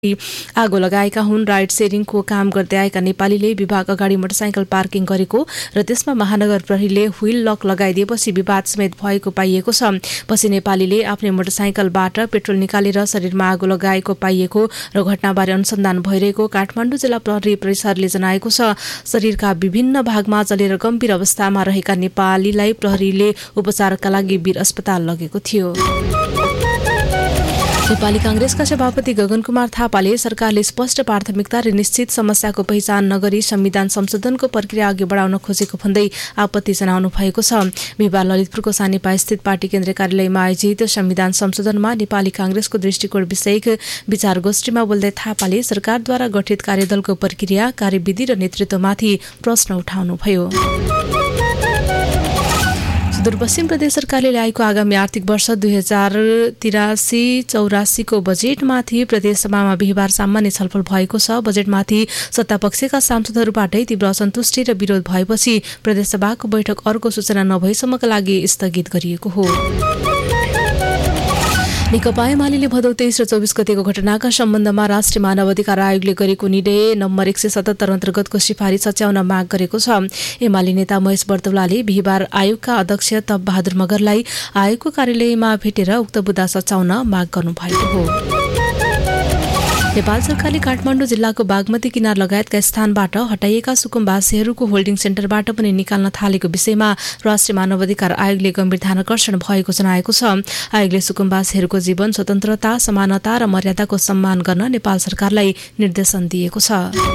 आगो लगाएका हुन्। राइड सेयरिङको काम गर्दै आएका नेपालीले विभाग अगाडि मोटरसाइकल पार्किङ गरेको र त्यसमा महानगर प्रहरीले व्हील लक लगाइदिएपछि विवाद समेत भएको पाइएको छ। पछि नेपालीले आफ्नै मोटरसाइकलबाट पेट्रोल निकालेर शरीरमा आगो लगाएको पाइएको र घटनाबारे अनुसन्धान भइरहेको काठमाडौँ जिल्ला प्रहरी परिसरले जनाएको छ। शरीरका विभिन्न भागमा जलेर गम्भीर अवस्थामा रहेका नेपालीलाई प्रहरीले उपचारका लागि वीर अस्पताल लगेको थियो। नेपाली कांग्रेसका सभापति गगन कुमार थापाले सरकारले स्पष्ट प्राथमिकता र निश्चित समस्याको पहिचान नगरी संविधान संशोधनको प्रक्रिया अघि बढाउन खोजेको भन्दै आपत्ति जनाउनु भएको छ। बिहिबार ललितपुरको सानेपा स्थित पार्टी केन्द्रीय कार्यालयमा आयोजित संविधान संशोधनमा नेपाली कांग्रेसको दृष्टिकोण विषयक विचार गोष्ठीमा बोल्दै थापाले सरकारद्वारा गठित कार्यदलको प्रक्रिया, कार्यविधि र नेतृत्वमाथि प्रश्न उठाउनुभयो। सुदूरपश्चिम प्रदेश सरकारले ल्याएको आगामी आर्थिक वर्ष 2083-84 को बजेटमाथि प्रदेशसभामा बिहिबार सामान्य छलफल भएको छ। बजेटमाथि सत्तापक्षका सांसदहरूबाटै तीव्र असन्तुष्टि र विरोध भएपछि प्रदेशसभाको बैठक अर्को सूचना नभएसम्मका लागि स्थगित गरिएको हो। नेकपा एमाले भदौ 23 र 24 गतेको घटनाका सम्बन्धमा राष्ट्रिय मानव अधिकार आयोगले गरेको निर्णय नम्बर 177 अन्तर्गतको सिफारिस सच्याउन माग गरेको छ। एमाले नेता महेश बर्दौलाले बिहिबार आयोगका अध्यक्ष तप बहादुर मगरलाई आयोगको कार्यालयमा भेटेर उक्त बुँदा सच्याउन माग गर्नुभएको हो। नेपाल सरकारले काठमाडौँ जिल्लाको बागमती किनार लगायतका स्थानबाट हटाइएका सुकुम्बासीहरूको होल्डिङ सेन्टरबाट पनि निकाल्न थालेको विषयमा राष्ट्रिय मानव अधिकार आयोगले गम्भीर ध्यानाकर्षण भएको जनाएको छ। आयोगले सुकुम्बासीहरूको जीवन, स्वतन्त्रता, समानता र मर्यादाको सम्मान गर्न नेपाल सरकारलाई निर्देशन दिएको छ।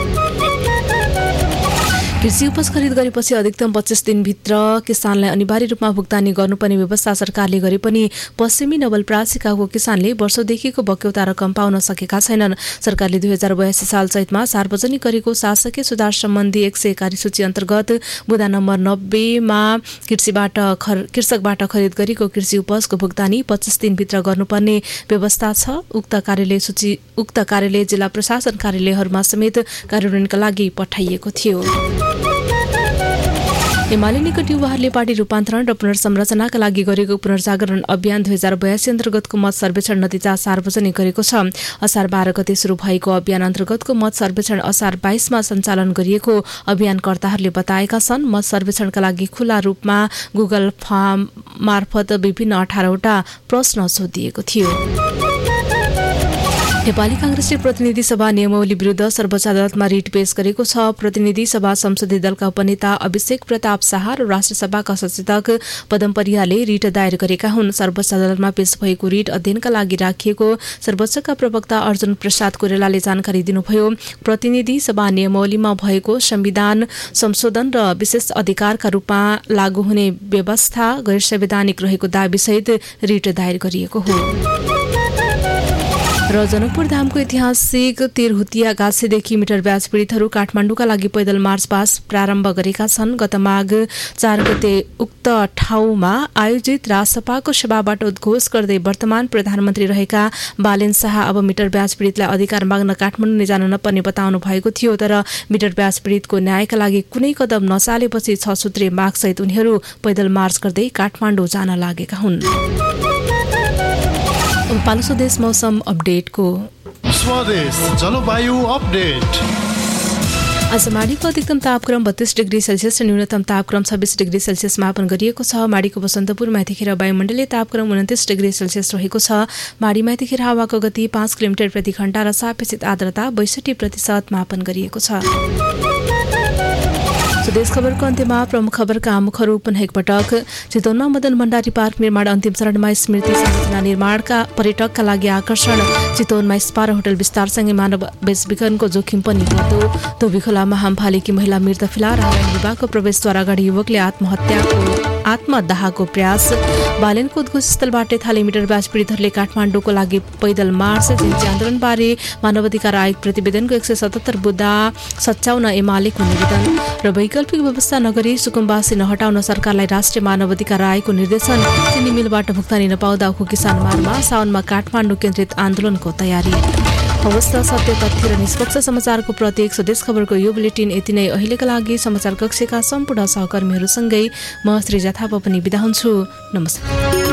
कृषि उपज खरिद गरेपछि अधिकतम 25 दिनभित्र किसानलाई अनिवार्य रूपमा भुक्तानी गर्नुपर्ने व्यवस्था सरकारले गरे पनि पश्चिमी नवलपरासीकाको किसानले वर्षौंदेखिको बक्यौता रकम पाउन सकेका छैनन्। सरकारले 2082 साल चैतमा सार्वजनिक गरेको शासकीय सुधार सम्बन्धी 100 कार्यसूची अन्तर्गत बुँदा नम्बर 90 मा कृषकबाट खरिद गरेको कृषि उपजको भुक्तानी 25 दिनभित्र गर्नुपर्ने व्यवस्था छ। उक्त कार्यालय जिल्ला प्रशासन कार्यालयहरूमा समेत कार्यान्वयनका लागि पठाइएको थियो। एमाले निकट युवाहरूले पार्टी रूपान्तरण र पुनर्संरचनाका लागि गरेको पुनर्जागरण अभियान 2082 अन्तर्गतको मत सर्वेक्षण नतिजा सार्वजनिक गरेको छ। असार 12 गते शुरू भएको अभियान अन्तर्गतको मत सर्वेक्षण असार 22 मा सञ्चालन गरिएको अभियानकर्ताहरूले बताएका छन्। मत सर्वेक्षणका लागि खुला रूपमा गुगल फर्म मार्फत विभिन्न 18 वटा प्रश्न सोधिएको थियो। नेपाली कांग्रेसले प्रतिनिधि सभा नियमावली विरुद्ध सर्वोच्च अदालतमा रिट पेश गरेको छ। प्रतिनिधि सभा संसदीय दलका उपनेता अभिषेक प्रताप शाह र राष्ट्रिय सभाका सचेतक पदम परियाले रिट दायर गरेका हुन्। सर्वोच्च अदालतमा पेश भएको रिट अध्ययनका लागि राखिएको सर्वोच्चका प्रवक्ता अर्जुन प्रसाद कोइरालाले जानकारी दिनुभयो। प्रतिनिधि सभा नियमावलीमा भएको संविधान संशोधन र विशेष अधिकारका रूपमा लागू हुने व्यवस्था गैर संवैधानिक रहेको दाबीसहित रिट दायर गरिएको हो। र जनकपुर धामको ऐतिहासिक तिरहुतिया गाछेदेखि मिटर ब्याज पीडितहरू काठमाडौँका लागि पैदल मार्च पास प्रारम्भ गरेका छन्। गत माघ 4 गते उक्त ठाउँमा आयोजित राजसभाको सभाबाट उद्घोष गर्दै वर्तमान प्रधानमन्त्री रहेका बालेन शाह अब मिटर ब्याज पीडितलाई अधिकार माग्न काठमाडौँ नै जान नपर्ने बताउनु भएको थियो। तर मिटर ब्याज पीडितको न्यायका लागि कुनै कदम नचालेपछि 6 सूत्रीय मागसहित उनीहरू पैदल मार्च गर्दै काठमाडौँ जान लागेका हुन्। पालो स्वदेश मौसम अपडेटको स्वदेश जलवायु अपडेट। आज माडीको अधिकतम तापक्रम 32 डिग्री सेल्सियस र न्यूनतम तापक्रम 26 डिग्री सेल्सियस मापन गरिएको छ। माडीको बसन्तपुरमा यतिखेर वायुमण्डलीय तापक्रम 29 डिग्री सेल्सियस रहेको छ। माडीमा यतिखेर हावाको गति 5 किलोमिटर प्रति घण्टा र सापेक्षिक आर्द्रता 62% मापन गरिएको छ। स्वदेश खबरको अन्त्यमा प्रमुख खबरका आमुखहरू पुनः एकपटक। चितवनमा मदन भण्डारी पार्क निर्माण अन्तिम चरणमा स्मृति संरचना निर्माणका पर्यटकका लागि आकर्षण। चितवनमा स्पा र होटल विस्तारसँगै मानव बेचबिखनको जोखिम पनि बढ्दो। धोबीखोलामा हामफालेकी महिला मृतफिला र विवाहको प्रवेशद्वार अगाडि युवकले आत्मदाहको प्रयास। बालेनको उद्घोष स्थलबाटै थाले मिटर ब्याज पीडितहरूले काठमाडौँको लागि पैदल मार्च। जिन्सी आन्दोलनबारे मानवाधिकार आयोग प्रतिवेदनको 177 बुँदा सच्याउन एमालेको निवेदन र वैकल्पिक व्यवस्था नगरी सुकुम्बासी नहटाउन सरकारलाई राष्ट्रिय मानवाधिकार आयोगको निर्देशन। चिनी मिलबाट भुक्तानी नपाउँदा उखु किसान मारमा। साउनमा काठमाडौँ केन्द्रित आन्दोलनको तयारी। अवस्था सत्य तथ्य र निष्पक्ष समाचारको प्रत्येक स्वदेश खबरको यो बुलेटिन यति नै। अहिलेका लागि समाचार कक्षका सम्पूर्ण सहकर्मीहरूसँगै म श्रीजा थापा पनि बिदा हुन्छु। नमस्कार।